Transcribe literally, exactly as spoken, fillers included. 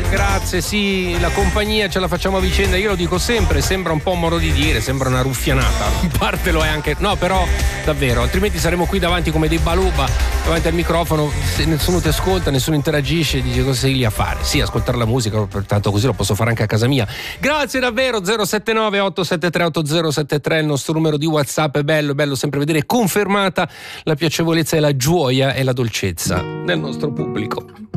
grazie, sì, la compagnia ce la facciamo a vicenda, io lo dico sempre, sembra un po' un modo di dire, sembra una ruffianata, in parte lo è anche, no però davvero, altrimenti saremo qui davanti come dei baluba, davanti al microfono, se nessuno ti ascolta, nessuno interagisce, dici cosa sei lì a fare? Sì, ascoltare la musica, pertanto così lo posso fare anche a casa mia. Grazie davvero. Zero sette nove otto sette tre otto zero sette tre il nostro numero di WhatsApp, è bello, è bello sempre vedere confermata la piacevolezza e la gioia e la dolcezza del nostro pubblico.